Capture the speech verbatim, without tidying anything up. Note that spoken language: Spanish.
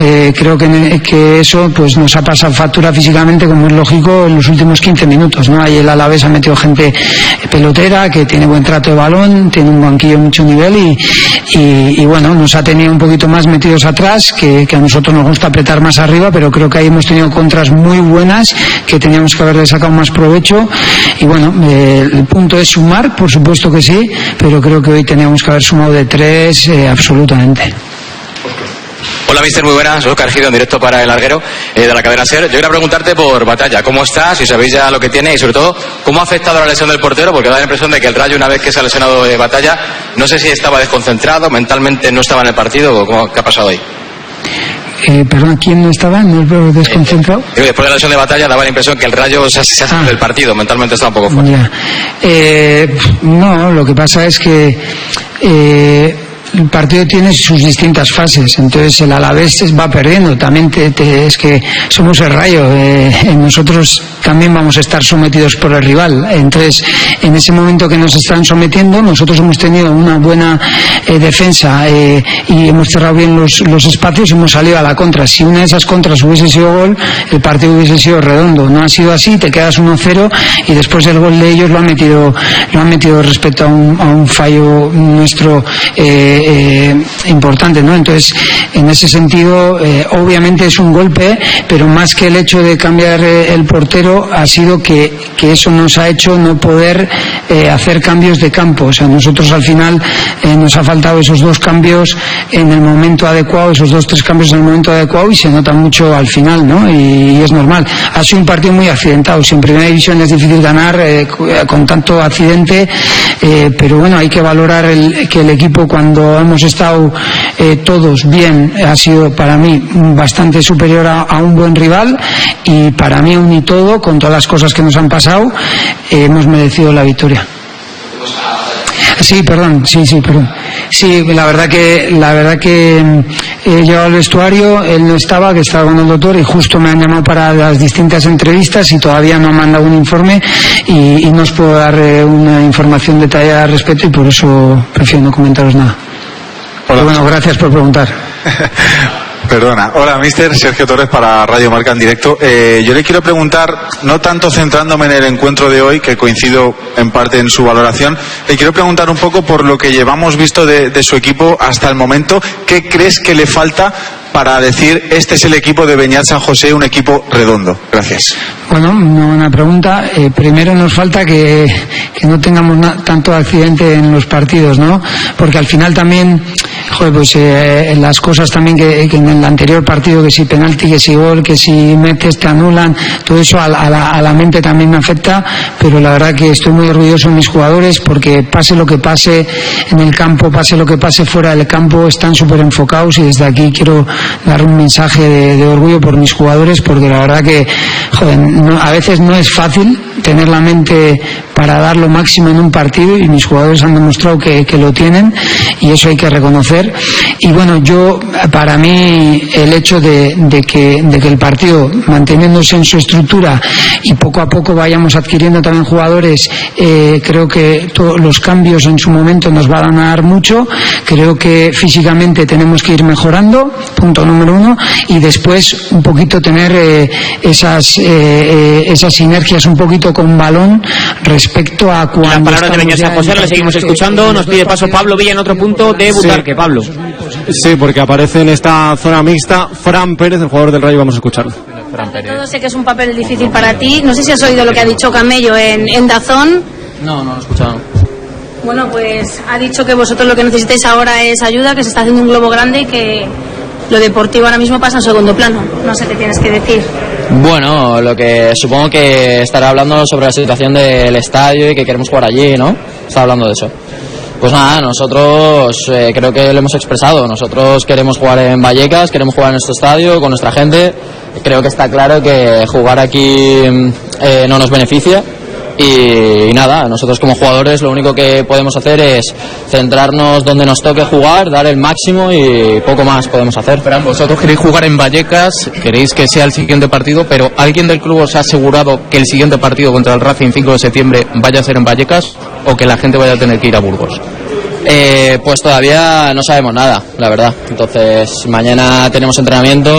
Eh, creo que, que eso pues nos ha pasado factura físicamente, como es lógico, en los últimos quince minutos, ¿no? Ahí el Alavés ha metido gente pelotera que tiene buen trato de balón, tiene un banquillo de mucho nivel y, y, y bueno, nos ha tenido un poquito más metidos atrás, que, que a nosotros nos gusta apretar más arriba, pero creo que ahí hemos tenido contras muy buenas que teníamos que haberle sacado más provecho y bueno, eh, el punto es sumar, por supuesto que sí, pero creo que hoy teníamos que haber sumado de tres eh, absolutamente. Hola, mister, muy buenas. Soy Oscar Gido, en directo para El Larguero, eh, de la cadena SER. Yo quería preguntarte por Batalla. ¿Cómo estás? Si sabéis ya lo que tiene y, sobre todo, ¿cómo ha afectado la lesión del portero? Porque da la impresión de que el Rayo, una vez que se ha lesionado de Batalla, no sé si estaba desconcentrado, mentalmente no estaba en el partido, o cómo, ¿qué ha pasado ahí? Eh, perdón, ¿quién no estaba? ¿No veo desconcentrado? Eh, después de la lesión de Batalla daba la impresión que el Rayo se ha salido ah. del partido, mentalmente estaba un poco fuera. Ya. Eh, no, lo que pasa es que... Eh, el partido tiene sus distintas fases, entonces el Alavés va perdiendo, también te, te, es que somos el Rayo, eh, nosotros también vamos a estar sometidos por el rival, entonces en ese momento que nos están sometiendo nosotros hemos tenido una buena eh, defensa eh, y hemos cerrado bien los, los espacios y hemos salido a la contra. Si una de esas contras hubiese sido gol, el partido hubiese sido redondo, no ha sido así, te quedas uno cero y después el gol de ellos lo han metido, lo han metido respecto a un, a un fallo nuestro eh, Eh, importante, ¿no? Entonces, en ese sentido, eh, obviamente es un golpe, pero más que el hecho de cambiar eh, el portero, ha sido que, que eso nos ha hecho no poder eh, hacer cambios de campo. O sea, nosotros al final eh, nos ha faltado esos dos cambios en el momento adecuado, esos dos, tres cambios en el momento adecuado y se nota mucho al final, ¿no? Y, y es normal. Ha sido un partido muy accidentado. Si en primera división es difícil ganar eh, con tanto accidente, eh, pero bueno, hay que valorar el, que el equipo, cuando hemos estado eh, todos bien, ha sido para mí bastante superior a, a un buen rival y para mí aún y todo, con todas las cosas que nos han pasado, eh, hemos merecido la victoria. Sí, perdón, sí, sí, perdón. Sí, la verdad que la verdad que he llegado al vestuario, él no estaba, que estaba con el doctor y justo me han llamado para las distintas entrevistas y todavía no me han dado un informe y, y no os puedo dar eh, una información detallada al respecto y por eso prefiero no comentaros nada. Hola. Pero bueno, gracias por preguntar. Perdona. Hola, mister Sergio Torres para Radio Marca en directo. Eh, yo le quiero preguntar, no tanto centrándome en el encuentro de hoy, que coincido en parte en su valoración, le quiero preguntar un poco por lo que llevamos visto de, de su equipo hasta el momento. ¿Qué crees que le falta para decir este es el equipo de Beñat San José, un equipo redondo? Gracias. Bueno, una buena pregunta. Eh, primero nos falta que, que no tengamos na, tanto accidente en los partidos, ¿no? Porque al final también, joder, pues eh, las cosas también que, que en el anterior partido, que si penalti, que si gol, que si metes te anulan, todo eso a, a, la, a la mente también me afecta, pero la verdad que estoy muy orgulloso de mis jugadores porque pase lo que pase en el campo, pase lo que pase fuera del campo, están súper enfocados y desde aquí quiero dar un mensaje de, de orgullo por mis jugadores porque la verdad que, joder, no, a veces no es fácil tener la mente para dar lo máximo en un partido y mis jugadores han demostrado que, que lo tienen y eso hay que reconocer. Y bueno, yo, para mí, el hecho de, de, que, de que el partido, manteniéndose en su estructura y poco a poco vayamos adquiriendo también jugadores, eh, creo que todos los cambios en su momento nos van a dar mucho. Creo que físicamente tenemos que ir mejorando, punto número uno, y después un poquito tener eh, esas, eh, eh, esas sinergias un poquito con balón respecto a cuando... Las palabras de Beñat San José, le seguimos escuchando. Nos pide paso Pablo Villa en otro punto de Butarque. Sí. Pablo. Sí, porque aparece en esta zona mixta Fran Pérez, el jugador del Rayo. Vamos a escucharlo. Sobre todo sé que es un papel difícil para ti. No sé si has oído lo que ha dicho Camello en, en Dazón. No, no lo he escuchado. Bueno, pues ha dicho que vosotros lo que necesitáis ahora es ayuda, que se está haciendo un globo grande y que lo deportivo ahora mismo pasa en segundo plano. No sé qué tienes que decir. Bueno, lo que supongo que estará hablando sobre la situación del estadio y que queremos jugar allí, ¿no? Está hablando de eso. Pues nada, nosotros eh, creo que lo hemos expresado. Nosotros queremos jugar en Vallecas, queremos jugar en nuestro estadio, con nuestra gente. Creo que está claro que jugar aquí eh, no nos beneficia. Y, y nada, nosotros como jugadores lo único que podemos hacer es centrarnos donde nos toque jugar, dar el máximo y poco más podemos hacer. Pero vosotros queréis jugar en Vallecas, queréis que sea el siguiente partido, pero ¿alguien del club os ha asegurado que el siguiente partido contra el Racing cinco de septiembre vaya a ser en Vallecas o que la gente vaya a tener que ir a Burgos? Eh, pues todavía no sabemos nada, la verdad. Entonces mañana tenemos entrenamiento.